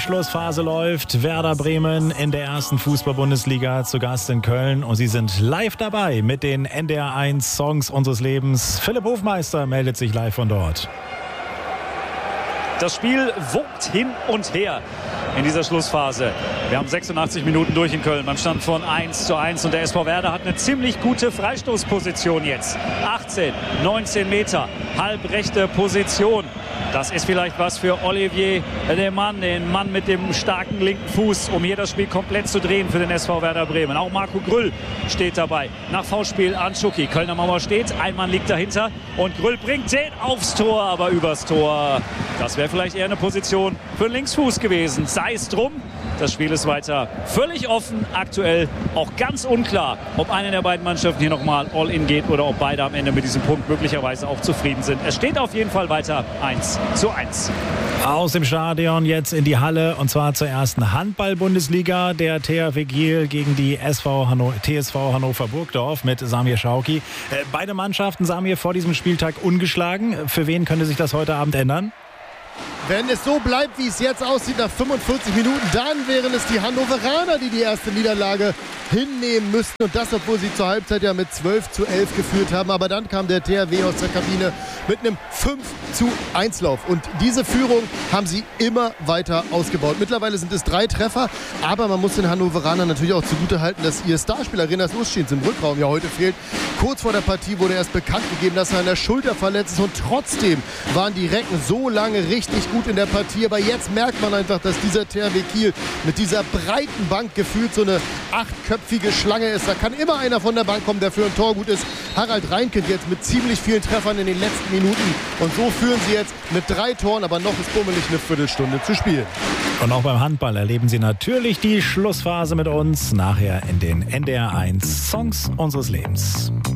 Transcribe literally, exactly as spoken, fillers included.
Schlussphase läuft. Werder Bremen in der ersten Fußball-Bundesliga zu Gast in Köln. Und sie sind live dabei mit den N D R eins Songs unseres Lebens. Philipp Hofmeister meldet sich live von dort. Das Spiel wogt hin und her in dieser Schlussphase. Wir haben sechsundachtzig Minuten durch in Köln. Man stand von eins zu eins und der S V Werder hat eine ziemlich gute Freistoßposition jetzt. achtzehn, neunzehn Meter, halbrechte Position. Das ist vielleicht was für Olivier Lehmann, den Mann mit dem starken linken Fuß, um hier das Spiel komplett zu drehen für den S V Werder Bremen. Auch Marco Grüll steht dabei. Nach Foulspiel an Schuki. Kölner Mauer steht, ein Mann liegt dahinter und Grüll bringt den aufs Tor, aber übers Tor. Das wäre vielleicht eher eine Position für den Linksfuß gewesen. Sei es drum. Das Spiel ist weiter völlig offen, aktuell auch ganz unklar, ob eine der beiden Mannschaften hier nochmal All-In geht oder ob beide am Ende mit diesem Punkt möglicherweise auch zufrieden sind. Es steht auf jeden Fall weiter eins zu eins. Aus dem Stadion jetzt in die Halle und zwar zur ersten Handball-Bundesliga. Der T H W Kiel gegen die S V Hanno- T S V Hannover Burgdorf mit Samir Schauki. Äh, beide Mannschaften, Samir, vor diesem Spieltag ungeschlagen. Für wen könnte sich das heute Abend ändern? Wenn es so bleibt, wie es jetzt aussieht, nach fünfundvierzig Minuten, dann wären es die Hannoveraner, die die erste Niederlage hinnehmen müssten. Und das, obwohl sie zur Halbzeit ja mit zwölf zu elf geführt haben. Aber dann kam der T H W aus der Kabine mit einem fünf zu eins Lauf. Und diese Führung haben sie immer weiter ausgebaut. Mittlerweile sind es drei Treffer. Aber man muss den Hannoveranern natürlich auch zugutehalten, dass ihr Starspieler Renas Uschins im Rückraum ja heute fehlt. Kurz vor der Partie wurde erst bekannt gegeben, dass er an der Schulter verletzt ist. Und trotzdem waren die Recken so lange richtig gut in der Partie. Aber jetzt merkt man einfach, dass dieser T H W Kiel mit dieser breiten Bank gefühlt so eine achtköpfige Schlange ist. Da kann immer einer von der Bank kommen, der für ein Tor gut ist. Harald Reinkind jetzt mit ziemlich vielen Treffern in den letzten Minuten. Und so führen sie jetzt mit drei Toren, aber noch ist bummelig eine Viertelstunde zu spielen. Und auch beim Handball erleben Sie natürlich die Schlussphase mit uns nachher in den N D R eins Songs unseres Lebens.